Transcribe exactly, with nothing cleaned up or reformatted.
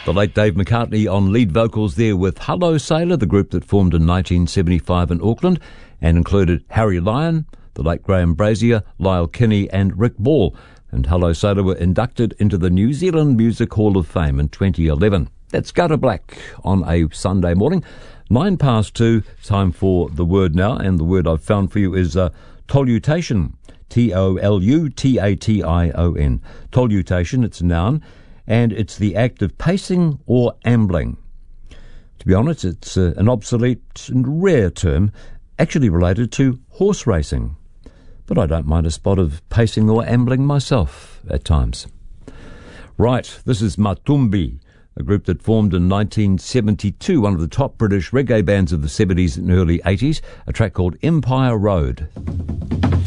The late Dave McCartney on lead vocals there with Hello Sailor, the group that formed in nineteen seventy-five in Auckland and included Harry Lyon, the late Graham Brazier, Lyle Kinney and Rick Ball. And Hello Sailor were inducted into the New Zealand Music Hall of Fame in twenty eleven. That's Go to Black on a Sunday morning. Nine past two, time for the word now, and the word I've found for you is uh, tolutation. T O L U T A T I O N. Tolutation, it's a noun, and it's the act of pacing or ambling. To be honest, it's uh, an obsolete and rare term, actually related to horse racing. But I don't mind a spot of pacing or ambling myself at times. Right, this is Matumbi, a group that formed in nineteen seventy-two, one of the top British reggae bands of the seventies and early eighties, a track called Empire Road.